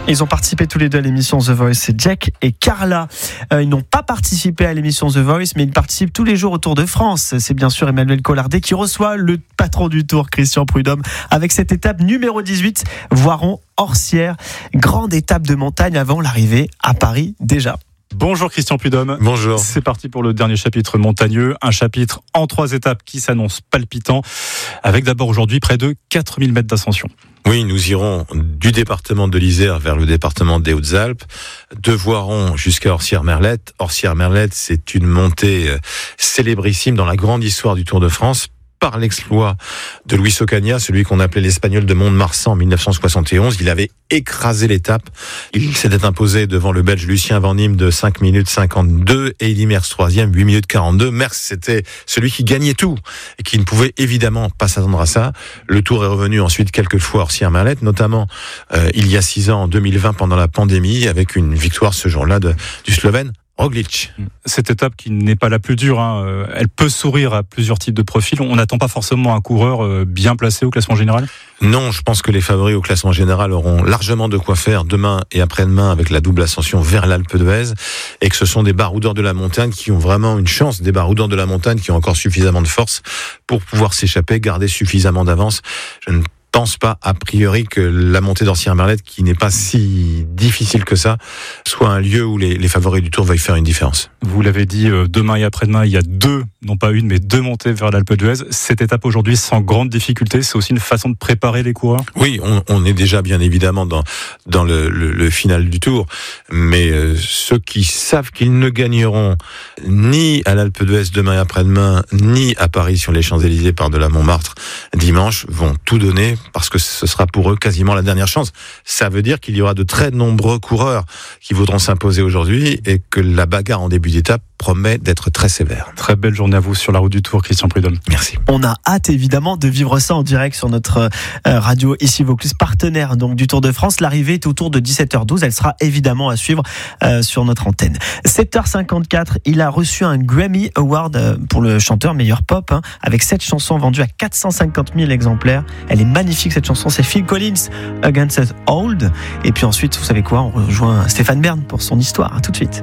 Ils ont participé tous les deux à l'émission The Voice, c'est Jack et Carla. Ils n'ont pas participé à l'émission The Voice, mais ils participent tous les jours au Tour de France. C'est bien sûr Emmanuel Collardet qui reçoit le patron du Tour, Christian Prudhomme, avec cette étape numéro 18, Voiron-Orsières. Grande étape de montagne avant l'arrivée à Paris déjà. Bonjour Christian Prudhomme. Bonjour. C'est parti pour le dernier chapitre montagneux, un chapitre en 3 étapes qui s'annonce palpitant, avec d'abord aujourd'hui près de 4000 mètres d'ascension. Oui, nous irons du département de l'Isère vers le département des Hautes-Alpes, de Voiron jusqu'à Orsières-Merlette. Orsières-Merlette, c'est une montée célébrissime dans la grande histoire du Tour de France, par l'exploit de Luis Ocaña, celui qu'on appelait l'Espagnol de Mont-de-Marsan en 1971. Il avait écrasé l'étape. Il s'était imposé devant le Belge Lucien Van Impe de 5 minutes 52 et Eddy Merckx 3e, 8 minutes 42. Merckx, c'était celui qui gagnait tout et qui ne pouvait évidemment pas s'attendre à ça. Le Tour est revenu ensuite quelques fois à Orsières-Merlette, notamment il y a 6 ans, en 2020, pendant la pandémie, avec une victoire ce jour-là du Slovène Roglič. Cette étape qui n'est pas la plus dure, elle peut sourire à plusieurs types de profils. On n'attend pas forcément un coureur bien placé au classement général ? Non, je pense que les favoris au classement général auront largement de quoi faire demain et après-demain avec la double ascension vers l'Alpe d'Huez, et que ce sont des baroudeurs de la montagne qui ont vraiment une chance, des baroudeurs de la montagne qui ont encore suffisamment de force pour pouvoir s'échapper, garder suffisamment d'avance. Je ne pense pas a priori que la montée d'Orsières-Merlette, qui n'est pas si difficile que ça, soit un lieu où les favoris du Tour veuillent faire une différence. Vous l'avez dit, demain et après-demain, il y a non pas une, mais 2 montées vers l'Alpe d'Huez. Cette étape aujourd'hui, sans grande difficulté, c'est aussi une façon de préparer les coureurs ? Oui, on est déjà bien évidemment dans le final du Tour, mais ceux qui savent qu'ils ne gagneront ni à l'Alpe d'Huez demain et après-demain, ni à Paris sur les Champs-Élysées par-delà Montmartre dimanche, vont tout donner, parce que ce sera pour eux quasiment la dernière chance. Ça veut dire qu'il y aura de très nombreux coureurs qui voudront s'imposer aujourd'hui et que la bagarre en début d'étape promet d'être très sévère. Très belle journée à vous sur la route du Tour, Christian Prudhomme. Merci. On a hâte évidemment de vivre ça en direct sur notre radio ici Vaucluse, partenaire donc du Tour de France. L'arrivée est autour de 17h12. Elle sera évidemment à suivre sur notre antenne. 7h54, il a reçu un Grammy Award pour le chanteur meilleur pop, avec 7 chansons vendues à 450 000 exemplaires. Elle est magnifique cette chanson, c'est Phil Collins, Against Us Old. Et puis ensuite, vous savez quoi, on rejoint Stéphane Bern pour son histoire. À tout de suite.